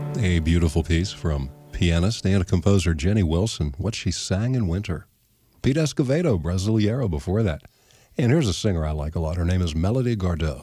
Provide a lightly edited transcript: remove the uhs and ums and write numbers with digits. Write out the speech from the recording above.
A beautiful piece from pianist and composer Jenny Wilson, What She Sang in Winter. Pete Escovedo, Brasileiro before that. And here's a singer I like a lot. Her name is Melody Gardot.